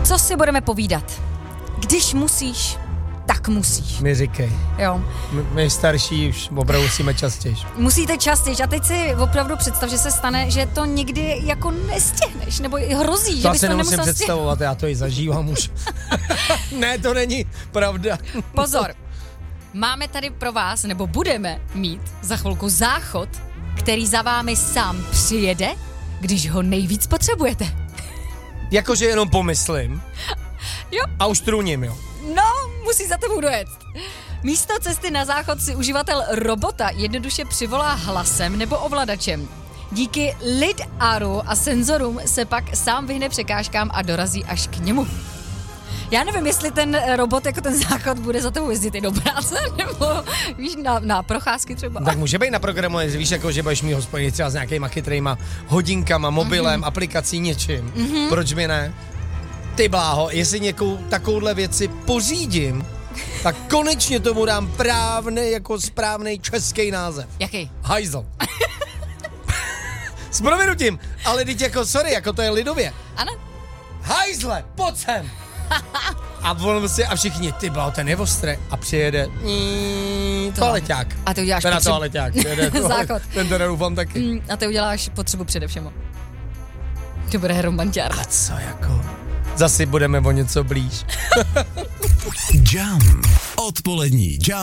Co si budeme povídat? Když musíš, tak musíš. Mi říkej. Jo. My starší už opravdu musíme častěji. Musíte častěji. A teď si opravdu představ, že se stane, že to nikdy jako nestihneš, nebo hrozí, To že bys asi to nemusím nemusel představovat, já to i zažívám už. Ne, to není pravda. Pozor. Máme tady pro vás, nebo budeme mít za chvilku záchod, který za vámi sám přijede, když ho nejvíc potřebujete. Jakože jenom pomyslím. Jo. A už trůním, jo. No, musí za tebou dojet. Místo cesty na záchod si uživatel robota jednoduše přivolá hlasem nebo ovladačem. Díky lidaru a senzorům se pak sám vyhne překážkám a dorazí až k němu. Já nevím, jestli ten robot, jako ten záchod, bude za tebou jezdit i do práce, nebo víš, na procházky třeba. Tak může být na programu, víš, jako, že budeš mít ho spojený třeba s nějakýma chytrýma hodinkama, mobilem, aplikací, něčím. Proč by ne? Ty bláho, jestli někou takovouhle věci pořídím, tak konečně tomu dám správnej český název. Jaký? Hajzl. S prominutím, ale teď jako, sorry, jako to je lidově. Ano? Hajzle, pojď sem. A všichni, ty bláho, ten je ostrý. A přijede toaleťák. A ty uděláš potřebu. Toaleťák. Záchod. Ten teda doufám taky. A ty uděláš potřebu především. To bude romantiárna. A co jako? Zase budeme o něco blíž. Jam. Odpolední Jam.